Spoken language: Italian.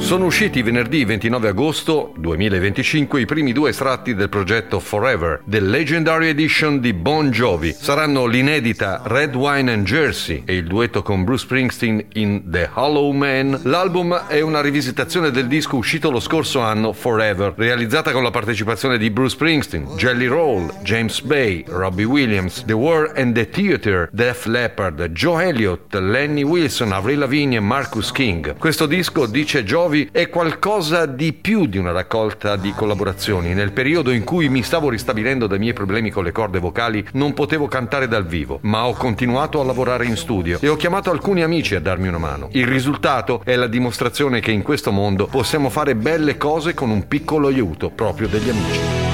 Sono usciti venerdì 29 agosto 2025 i primi due estratti del progetto Forever, The Legendary Edition di Bon Jovi. Saranno l'inedita Red Wine and Jersey e il duetto con Bruce Springsteen in The Hollow Man. L'album è una rivisitazione del disco uscito lo scorso anno, Forever, realizzata con la partecipazione di Bruce Springsteen, Jelly Roll, James Bay, Robbie Williams, The War and the Theatre, Def Leppard, Joe Elliott, Lenny Wilson, Avril Lavigne e Marcus King. Questo disco, dice Jovi, è qualcosa di più di una raccolta di collaborazioni. Nel periodo in cui mi stavo ristabilendo dai miei problemi con le corde vocali non potevo cantare dal vivo, ma ho continuato a lavorare in studio e ho chiamato alcuni amici a darmi una mano. Il risultato è la dimostrazione che in questo mondo possiamo fare belle cose con un piccolo aiuto proprio degli amici.